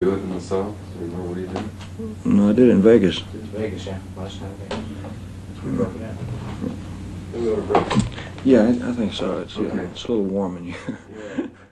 do it in the South? Do you remember what you did? No, I did it in Vegas. Vegas, yeah, last night. We broke it in. We ought to break. Yeah, I think so. It's, Okay. it's a little warm in here. Yeah.